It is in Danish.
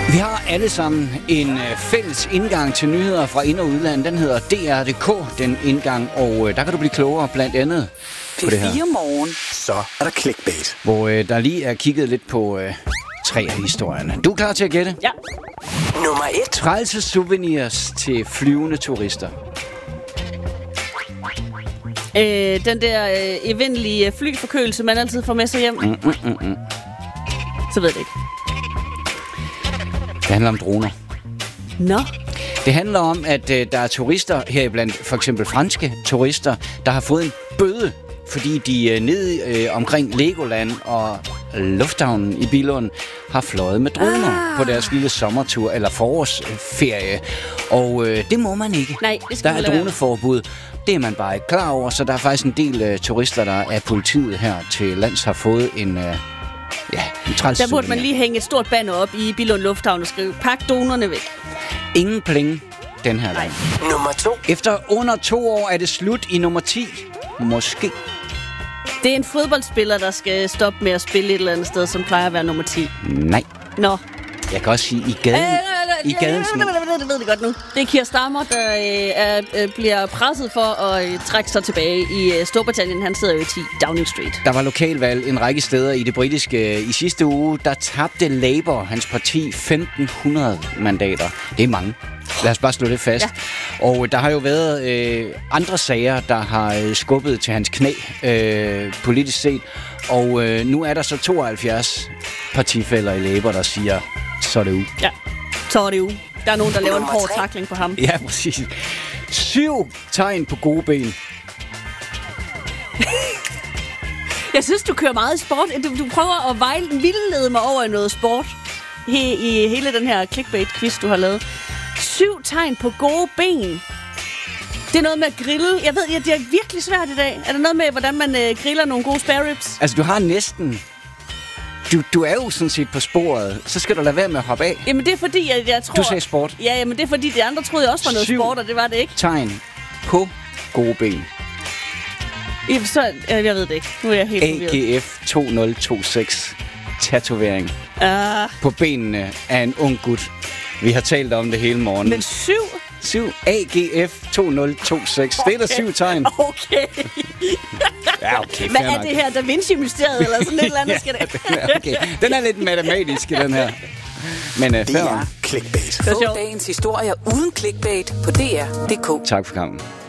Vi har alle sammen en fælles indgang til nyheder fra ind- og udland. Den hedder DR.dk, den indgang, og der kan du blive klogere blandt andet på det her. P4 Morgen. Så er der clickbait. Hvor der lige er kigget lidt på 3 af historierne. Du er klar til at gætte? Ja. Nummer 1. Trælse souvenirs til flyvende turister. Den der evindelige flyforkølelse, man altid får med sig hjem. Så ved jeg det ikke. Det handler om droner. Nå. Det handler om, at der er turister, heriblandt for eksempel franske turister, der har fået en bøde, fordi de nede omkring Legoland og lufthavnen i Billund har fløjet med droner på deres lille sommertur eller forårsferie. Og det må man ikke. Nej, det skal der er droneforbud. Det er man bare ikke klar over, så der er faktisk en del turister, der af politiet her til lands har fået en træls. Der burde man lige hænge et stort banner op i Billund Lufthavn og skrive, pak dronerne væk. Ingen penge den her gang. Nummer 2. Efter under 2 år er det slut i nummer 10. Måske. Det er en fodboldspiller, der skal stoppe med at spille et eller andet sted, som plejer at være nummer 10. Nej. Nå. Jeg kan også sige i gaden. I gaden. Det ved det godt nu. Det er Keir Starmer, der bliver presset for at trække sig tilbage i Storbritannien. Han sidder jo i 10 Downing Street. Der var lokalvalg en række steder i det britiske. I sidste uge, der tabte Labour, hans parti, 1.500 mandater. Det er mange. Lad os bare slå det fast. Ja. Og der har jo været andre sager, der har skubbet til hans knæ politisk set. Og nu er der så 72 partifæller i Labour, der siger, så er det ude. Ja, så er det ude. Der er nogen, der laver en hård tackling på ham. Ja, præcis. 7 tegn på gode ben. Jeg synes, du kører meget i sport. Du prøver at vildlede mig over i noget sport i hele den her clickbait-quiz, du har lavet. 7 tegn på gode ben. Det er noget med at grille. Jeg ved, det er virkelig svært i dag. Er der noget med, hvordan man griller nogle gode spare ribs? Altså, du har næsten... Du er jo sådan set på sporet. Så skal du lade være med at hoppe af. Jamen, det er fordi, jeg tror... Du sagde sport. Ja, men det er fordi, de andre troede jeg også var noget sport, og det var det ikke. Tegn på gode ben. Så, jeg ved det ikke. Nu er jeg helt forvirret. AGF 2026. Tatovering. På benene af en ung gut. Vi har talt om det hele morgen. Men 7 AGF 2026. Det er der 7 tegn. Okay. Ja, okay. Hvad er det her? Da Vinci-mysteriet eller sådan et eller andet? Skal det? Okay. Den er lidt matematisk i den her. Men det er clickbait. Få dagens historier uden clickbait på DR.dk. Tak for kampen.